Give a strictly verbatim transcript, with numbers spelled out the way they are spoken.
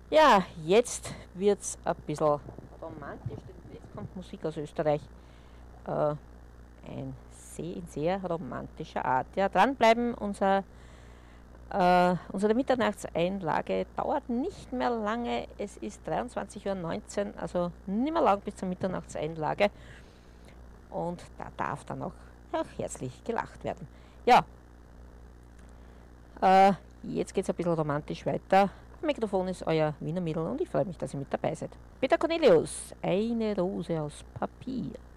Ja, jetzt wird's ein bisschen romantisch, denn jetzt kommt Musik aus Österreich. Äh, ein sehr, in sehr romantischer Art. Ja, dranbleiben, unser, äh, unsere Mitternachtseinlage dauert nicht mehr lange. Es ist dreiundzwanzig Uhr neunzehn, also nicht mehr lang bis zur Mitternachtseinlage. Und da darf dann auch, auch herzlich gelacht werden. Ja, äh, jetzt geht's ein bisschen romantisch weiter. Am Mikrofon ist euer Wiener Mädel und ich freue mich, dass ihr mit dabei seid. Peter Cornelius, eine Rose aus Papier.